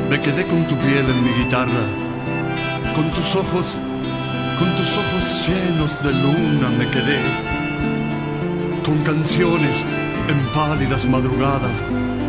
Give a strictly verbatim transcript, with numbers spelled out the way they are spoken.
Me quedé con tu piel en mi guitarra, con tus ojos, con tus ojos llenos de luna me quedé, con canciones en pálidas madrugadas,